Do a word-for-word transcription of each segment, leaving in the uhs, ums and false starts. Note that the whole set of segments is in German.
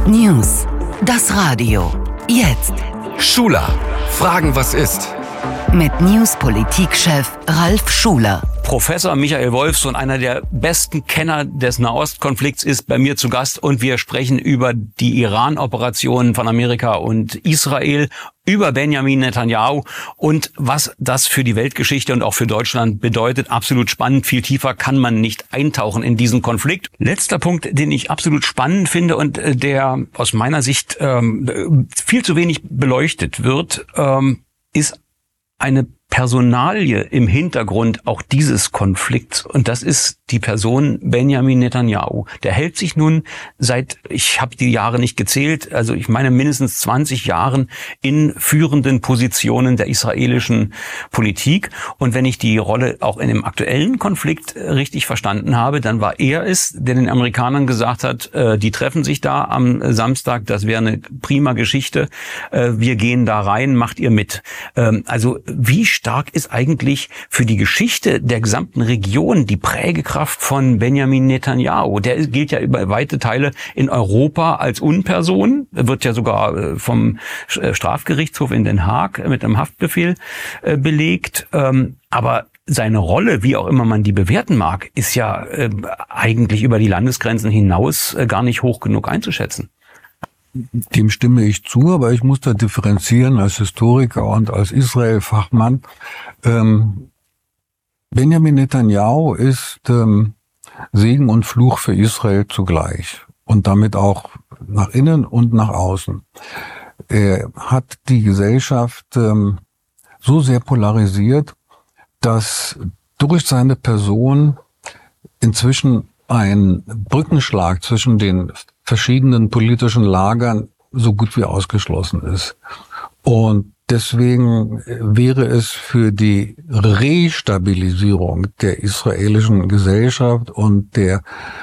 News. Das Radio. Jetzt. Schuler. Fragen, was ist? Mit News-Politik-Chef Ralf Schuler. Professor Michael Wolfsohn, einer der besten Kenner des Nahostkonflikts, ist bei mir zu Gast und wir sprechen über die Iran-Operationen von Amerika und Israel, über Benjamin Netanyahu und was das für die Weltgeschichte und auch für Deutschland bedeutet. Absolut spannend. Viel tiefer kann man nicht eintauchen in diesen Konflikt. Letzter Punkt, den ich absolut spannend finde und der aus meiner Sicht ähm, viel zu wenig beleuchtet wird, ähm, ist eine Personalie im Hintergrund auch dieses Konflikts. Und das ist die Person Benjamin Netanyahu. Der hält sich nun seit, ich habe die Jahre nicht gezählt, also ich meine mindestens zwanzig Jahren in führenden Positionen der israelischen Politik. Und wenn ich die Rolle auch in dem aktuellen Konflikt richtig verstanden habe, dann war er es, der den Amerikanern gesagt hat, äh, die treffen sich da am Samstag, das wäre eine prima Geschichte, äh, wir gehen da rein, macht ihr mit. Ähm, also wie stark ist eigentlich für die Geschichte der gesamten Region die Prägekraft von Benjamin Netanyahu? Der gilt ja über weite Teile in Europa als Unperson, wird ja sogar vom Strafgerichtshof in Den Haag mit einem Haftbefehl belegt. Aber seine Rolle, wie auch immer man die bewerten mag, ist ja eigentlich über die Landesgrenzen hinaus gar nicht hoch genug einzuschätzen. Dem stimme ich zu, aber ich muss da differenzieren als Historiker und als Israel-Fachmann. Ähm, Benjamin Netanyahu ist ähm, Segen und Fluch für Israel zugleich und damit auch nach innen und nach außen. Er hat die Gesellschaft ähm, so sehr polarisiert, dass durch seine Person inzwischen ein Brückenschlag zwischen den verschiedenen politischen Lagern so gut wie ausgeschlossen ist. Und deswegen wäre es für die Restabilisierung der israelischen Gesellschaft und der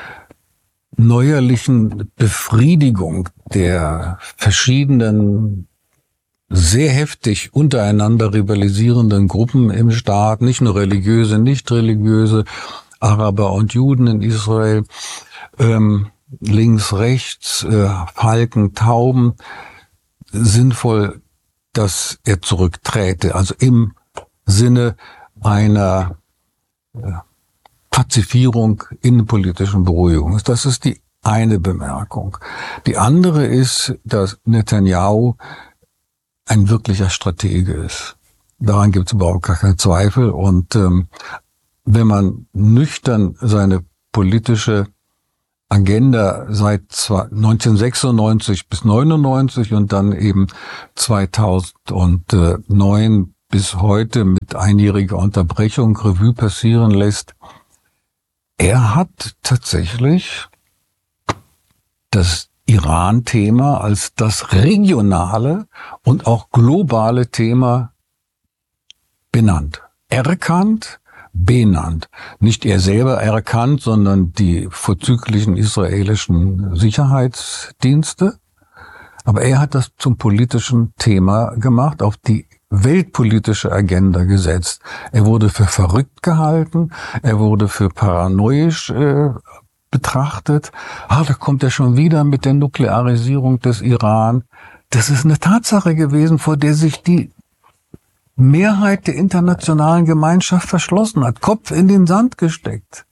neuerlichen Befriedigung der verschiedenen sehr heftig untereinander rivalisierenden Gruppen im Staat, nicht nur religiöse, nicht religiöse, Araber und Juden in Israel, ähm, links, rechts, äh, Falken, Tauben, sinnvoll, dass er zurückträte, also im Sinne einer äh, Pazifierung, innenpolitischen Beruhigung. Das ist die eine Bemerkung. Die andere ist, dass Netanyahu ein wirklicher Stratege ist. Daran gibt es überhaupt gar keinen Zweifel. Und ähm, wenn man nüchtern seine politische Agenda seit neunzehnhundertsechsundneunzig bis neunundneunzig und dann eben zweitausendneun bis heute mit einjähriger Unterbrechung Revue passieren lässt, er hat tatsächlich das Iran-Thema als das regionale und auch globale Thema benannt, erkannt, benannt. Nicht er selber erkannt, sondern die vorzüglichen israelischen Sicherheitsdienste. Aber er hat das zum politischen Thema gemacht, auf die weltpolitische Agenda gesetzt. Er wurde für verrückt gehalten, er wurde für paranoisch äh, betrachtet. Ah, da kommt er schon wieder mit der Nuklearisierung des Iran. Das ist eine Tatsache gewesen, vor der sich die Mehrheit der internationalen Gemeinschaft verschlossen hat, Kopf in den Sand gesteckt.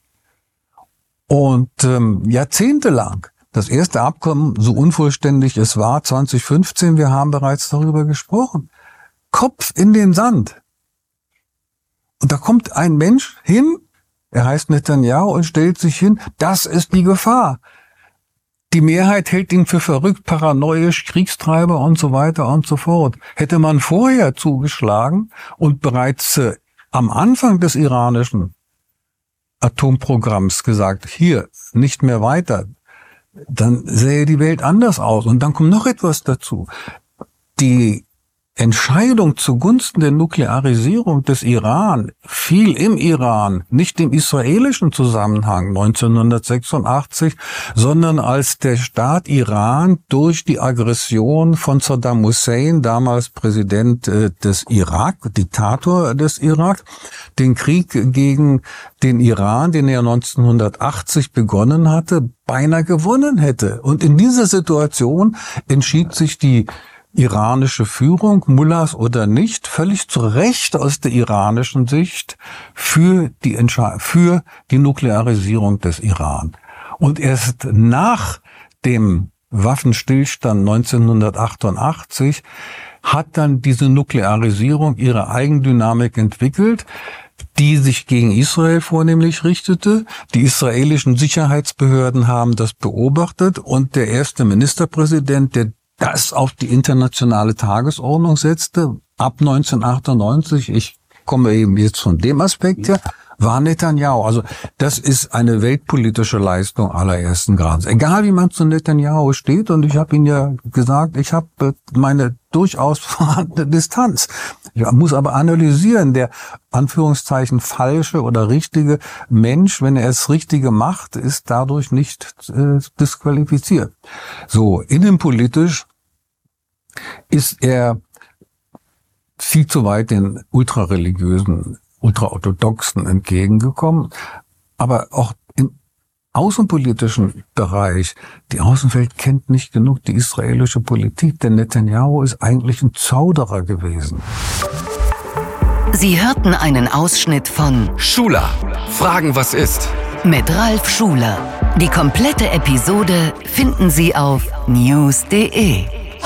Und ähm, jahrzehntelang, das erste Abkommen, so unvollständig es war, zwanzig fünfzehn, wir haben bereits darüber gesprochen, Kopf in den Sand. Und da kommt ein Mensch hin, er heißt Netanyahu und stellt sich hin, das ist die Gefahr. Die Mehrheit hält ihn für verrückt, paranoisch, Kriegstreiber und so weiter und so fort. Hätte man vorher zugeschlagen und bereits äh, am Anfang des iranischen Atomprogramms gesagt, hier, nicht mehr weiter, dann sähe die Welt anders aus. Und dann kommt noch etwas dazu. Die Entscheidung zugunsten der Nuklearisierung des Iran fiel im Iran, nicht im israelischen Zusammenhang neunzehnhundertsechsundachtzig, sondern als der Staat Iran durch die Aggression von Saddam Hussein, damals Präsident des Irak, Diktator des Irak, den Krieg gegen den Iran, den er neunzehnhundertachtzig begonnen hatte, beinahe gewonnen hätte. Und in dieser Situation entschied sich die iranische Führung, Mullahs oder nicht, völlig zu Recht aus der iranischen Sicht für die Entsche- für die Nuklearisierung des Iran. Und erst nach dem Waffenstillstand neunzehnhundertachtundachtzig hat dann diese Nuklearisierung ihre Eigendynamik entwickelt, die sich gegen Israel vornehmlich richtete. Die israelischen Sicherheitsbehörden haben das beobachtet und der erste Ministerpräsident, der das auf die internationale Tagesordnung setzte, ab neunzehnhundertachtundneunzig, ich komme eben jetzt von dem Aspekt her, war Netanyahu. Also das ist eine weltpolitische Leistung allerersten Grades. Egal wie man zu Netanyahu steht, und ich habe Ihnen ja gesagt, ich habe meine durchaus vorhandene Distanz. Ich muss aber analysieren, der Anführungszeichen falsche oder richtige Mensch, wenn er es Richtige macht, ist dadurch nicht äh, disqualifiziert. So, innenpolitisch ist er viel zu weit den ultrareligiösen, ultraorthodoxen entgegengekommen, aber auch im außenpolitischen Bereich, die Außenwelt kennt nicht genug die israelische Politik, denn Netanyahu ist eigentlich ein Zauderer gewesen. Sie hörten einen Ausschnitt von Schula, Fragen was ist? Mit Ralf Schuler. Die komplette Episode finden Sie auf news punkt de.